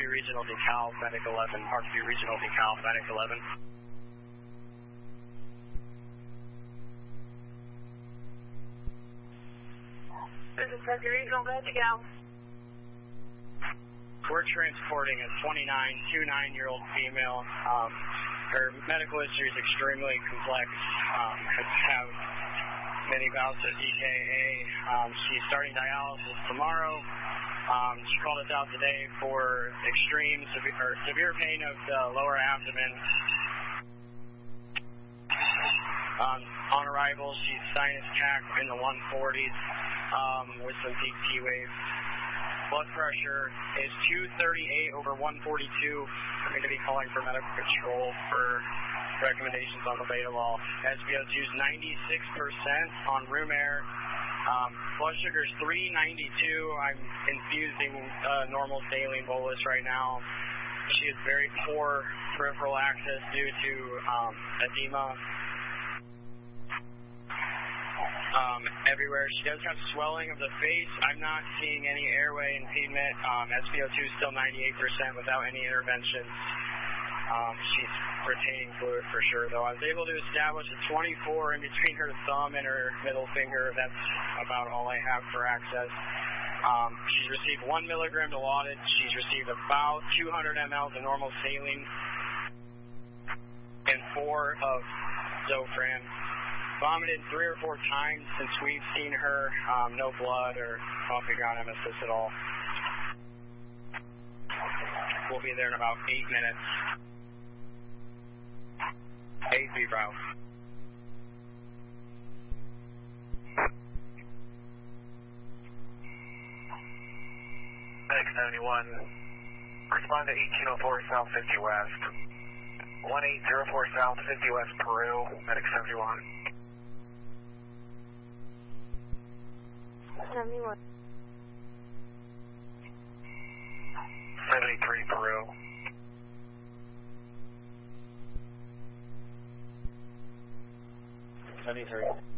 Parkview Regional Decal, Medic 11. Parkview Regional Decal, Medic 11. This is Parkview Regional Decal. We're transporting a 29-year-old female. Her medical history is extremely complex. Has many bouts of DKA. She's starting dialysis tomorrow. She called us out today for extreme severe pain of the lower abdomen. On arrival, she's sinus tach in the 140s with some peak T waves. Blood pressure is 238/142. We're going to be calling for medical control for recommendations on the Betadol. SpO2 is 96% on room air. Blood sugar is 392. I'm infusing normal saline bolus right now. She has very poor peripheral access due to edema. Everywhere. She does have swelling of the face. I'm not seeing any airway impediment. SpO2 is still 98% without any intervention. She's retaining fluid for sure, though. I was able to establish a 24 in between her thumb and her middle finger. That's about all I have for access. She's received 1 milligram Dilaudid. She's received about 200 ml of normal saline and 4 of Zofran. Vomited 3 or 4 times since we've seen her. No blood or coughing on emesis at all. We'll be there in about 8 minutes. 8 febrile. Medic 71. Respond to 1804 South 50 West. 1804 South 50 West Peru. Medic 71. 71. 73 Peru. Seventy-three.